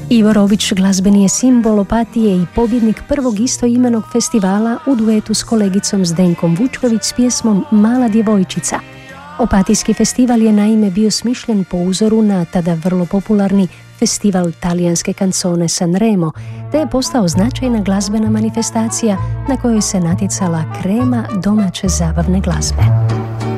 Ivo Robić glazbeni je simbol Opatije i pobjednik prvog istoimenog festivala u duetu s kolegicom Zdenkom Vučković s pjesmom Mala djevojčica. Opatijski festival je naime bio smišljen po uzoru na tada vrlo popularni festival talijanske kancone Sanremo, te je postao značajna glazbena manifestacija na kojoj se natjecala krema domaće zabavne glazbe.